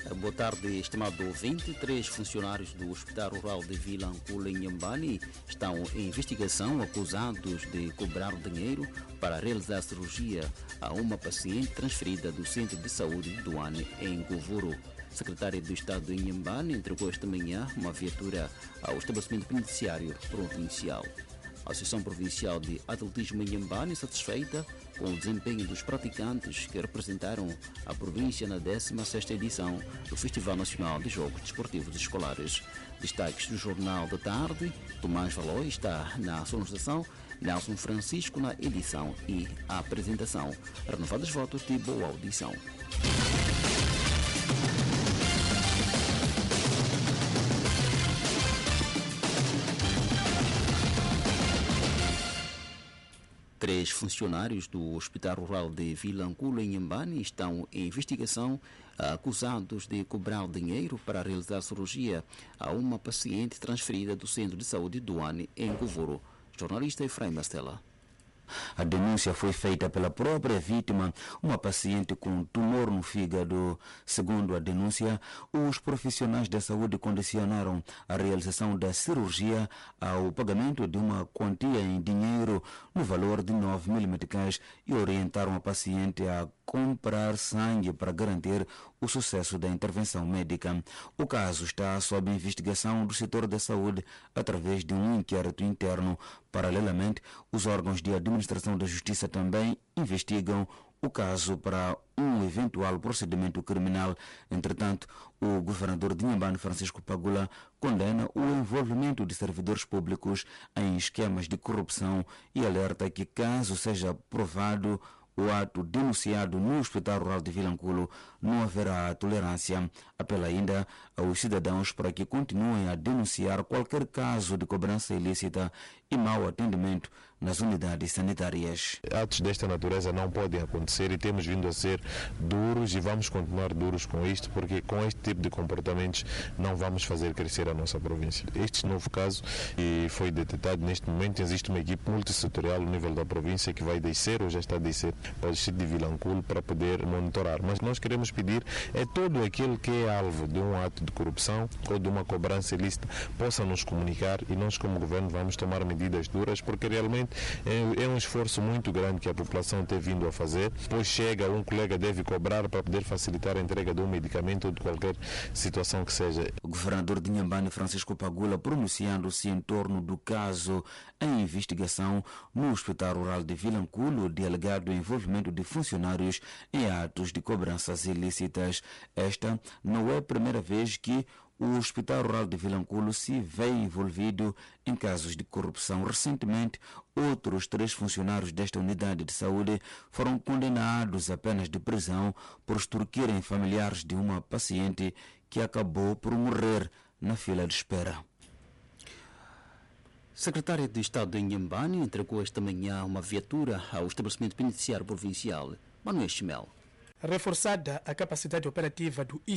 Boa tarde, estimado ouvinte. 3 funcionários do Hospital Rural de Vila Ancula, em Inhambane, estão em investigação acusados de cobrar dinheiro para realizar cirurgia a uma paciente transferida do Centro de Saúde de Duane, em Govoro. Secretário do Estado de Inhambane entregou esta manhã uma viatura ao estabelecimento penitenciário provincial. A Associação Provincial de Atletismo em Inhambane satisfeita com o desempenho dos praticantes que representaram a província na 16ª edição do Festival Nacional de Jogos Desportivos Escolares. Destaques do Jornal da Tarde: Tomás Valói está na sonorização, Nelson Francisco na edição e a apresentação. Renovados votos de boa audição. Três funcionários do Hospital Rural de Vila Ancula, em Inhambane, estão em investigação acusados de cobrar dinheiro para realizar cirurgia a uma paciente transferida do Centro de Saúde de Duane, em Govoro. Jornalista Efraim Mastela. A denúncia foi feita pela própria vítima, uma paciente com tumor no fígado. Segundo a denúncia, os profissionais da saúde condicionaram a realização da cirurgia ao pagamento de uma quantia em dinheiro no valor de 9.000 meticais e orientaram a paciente a comprar sangue para garantir o sucesso da intervenção médica. O caso está sob investigação do setor da saúde através de um inquérito interno. Paralelamente, os órgãos de administração da justiça também investigam o caso para um eventual procedimento criminal. Entretanto, o governador de Inhambane, Francisco Pagula, condena o envolvimento de servidores públicos em esquemas de corrupção e alerta que, caso seja provado o ato denunciado no Hospital Rural de Vila Ancula, não haverá tolerância. Apela ainda aos cidadãos para que continuem a denunciar qualquer caso de cobrança ilícita e mau atendimento nas unidades sanitárias. Atos desta natureza não podem acontecer e temos vindo a ser duros e vamos continuar duros com isto, porque com este tipo de comportamentos não vamos fazer crescer a nossa província. Este novo caso foi detectado neste momento. Existe uma equipe multissetorial no nível da província que vai descer ou já está a descer para o distrito de Vila Ancula para poder monitorar. Mas nós queremos pedir todo aquele que é alvo de um ato de corrupção ou de uma cobrança ilícita possa nos comunicar e nós, como governo, vamos tomar medidas duras, porque realmente é um esforço muito grande que a população tem vindo a fazer. Depois chega, um colega deve cobrar para poder facilitar a entrega de um medicamento ou de qualquer situação que seja. O governador de Inhambane, Francisco Pagula, pronunciando-se em torno do caso em investigação no Hospital Rural de Vila Ancula, de alegado envolvimento de funcionários em atos de cobranças ilícitas. Esta não é a primeira vez que o Hospital Rural de Vila Ancula se vê envolvido em casos de corrupção. Recentemente, outros 3 funcionários desta unidade de saúde foram condenados a penas de prisão por extorquirem familiares de uma paciente que acabou por morrer na fila de espera. Secretário de Estado de Inhambane entregou esta manhã uma viatura ao estabelecimento penitenciário provincial. Manuel Chimel. Reforçada a capacidade operativa do